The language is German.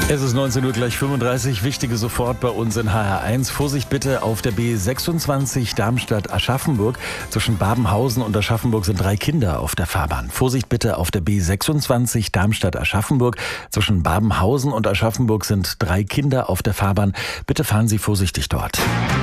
Es ist 19 Uhr gleich 35. Wichtige sofort bei uns in HR1. Vorsicht bitte auf der B26 Darmstadt-Aschaffenburg. Zwischen Babenhausen und Aschaffenburg sind 3 Kinder auf der Fahrbahn. Vorsicht bitte auf der B26 Darmstadt-Aschaffenburg. Zwischen Babenhausen und Aschaffenburg sind 3 Kinder auf der Fahrbahn. Bitte fahren Sie vorsichtig dort.